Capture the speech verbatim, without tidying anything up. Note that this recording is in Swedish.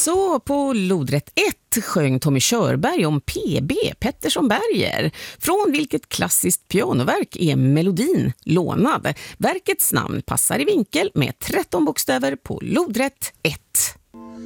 Så på lodrätt ett sjöng Tommy Körberg om P B, Pettersson Berger. Från vilket klassiskt pianoverk är melodin lånad? Verkets namn passar i vinkel med tretton bokstäver på lodrätt ett.